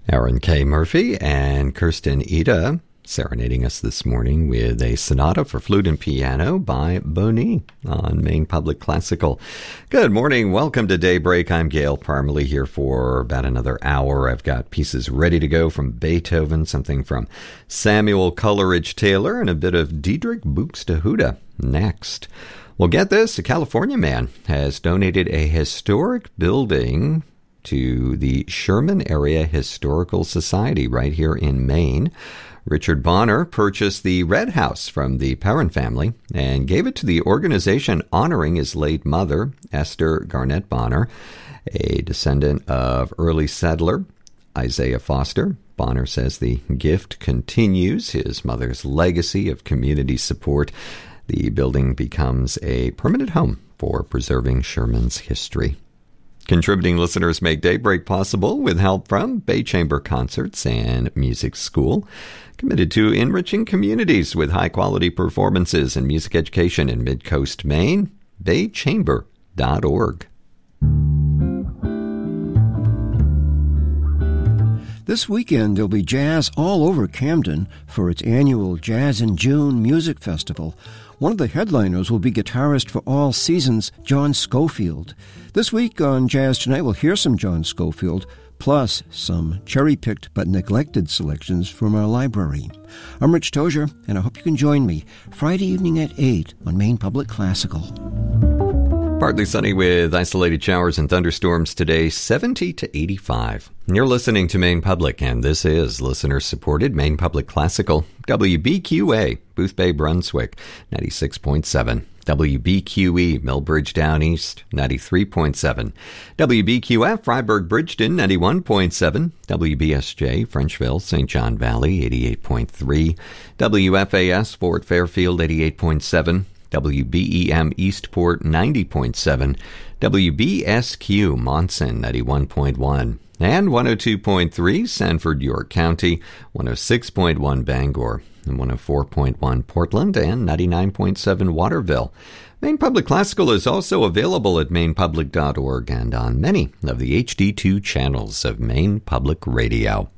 Aaron K. Murphy and Kirsten Ida serenading us this morning with a sonata for flute and piano by Boni on Maine Public Classical. Good morning. Welcome to Daybreak. I'm Gail Parmalee here for about another hour. I've got pieces ready to go from Beethoven, something from Samuel Coleridge Taylor, and a bit of Diedrich Buxtehude next. Well, get this. A California man has donated a historic building to the Sherman Area Historical Society right here in Maine. Richard Bonner purchased the Red House from the Perrin family and gave it to the organization honoring his late mother, Esther Garnett Bonner, a descendant of early settler Isaiah Foster. Bonner says the gift continues his mother's legacy of community support. The building becomes a permanent home for preserving Sherman's history. Contributing listeners make Daybreak possible with help from Bay Chamber Concerts and Music School, committed to enriching communities with high-quality performances and music education in Mid-Coast Maine. baychamber.org. This weekend, there'll be jazz all over Camden for its annual Jazz in June Music Festival. One of the headliners will be guitarist for all seasons, John Scofield. This week on Jazz Tonight, we'll hear some John Scofield, plus some cherry-picked but neglected selections from our library. I'm Rich Tozier, and I hope you can join me Friday evening at 8 on Maine Public Classical. Partly sunny with isolated showers and thunderstorms today, 70 to 85. You're listening to Maine Public, and this is listener-supported Maine Public Classical. WBQA, Boothbay, Brunswick, 96.7. WBQE, Millbridge Down East, 93.7. WBQF, Freiburg Bridgeton, 91.7. WBSJ, Frenchville, St. John Valley, 88.3. WFAS, Fort Fairfield, 88.7. WBEM Eastport 90.7, WBSQ Monson 91.1, and 102.3 Sanford, York County, 106.1 Bangor, and 104.1 Portland, and 99.7 Waterville. Maine Public Classical is also available at mainepublic.org and on many of the HD2 channels of Maine Public Radio.